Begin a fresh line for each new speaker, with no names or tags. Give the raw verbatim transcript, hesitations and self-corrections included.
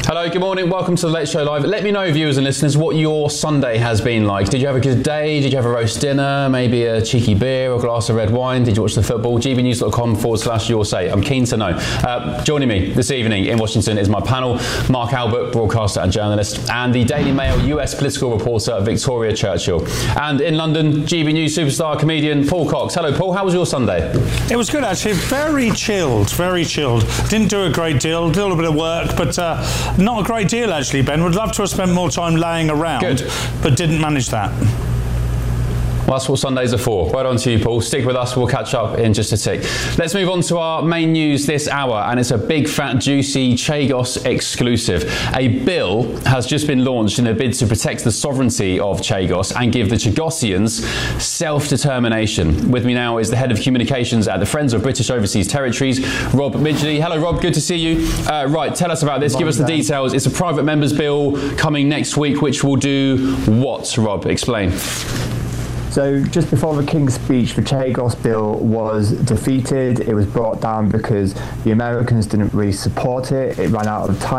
Hello, good morning. Welcome to the Late Show Live. Let me know, viewers and listeners, what your Sunday has been like. Did you have a good day? Did you have a roast dinner? Maybe a cheeky beer or a glass of red wine? Did you watch the football? g b news dot com forward slash your say. I'm keen to know. Uh, joining me this evening in Washington is my panel, Mark Albert, broadcaster and journalist, and the Daily Mail U S political reporter, Victoria Churchill. And in London, G B News superstar comedian Paul Cox. Hello, Paul. How was your Sunday?
It was good, actually. Very chilled, very chilled. Didn't do a great deal, did a little bit of work, but uh, not a great deal, actually, Ben. Would love to have spent more time laying around,
Good.
but didn't manage that.
Well, that's what Sundays are for. Well done to you, Paul. Stick with us. We'll catch up in just a tick. Let's move on to our main news this hour, and it's a big, fat, juicy Chagos exclusive. A bill has just been launched in a bid to protect the sovereignty of Chagos and give the Chagossians self-determination. With me now is the head of communications at the Friends of British Overseas Territories, Rob Midgley. Hello, Rob. Good to see you. Uh, right, tell us about this. Give us the details. It's a private member's bill coming next week, which will do what, Rob? Explain.
So just before the King's speech, the Chagos bill was defeated. It was brought down because the Americans didn't really support it. It ran out of time.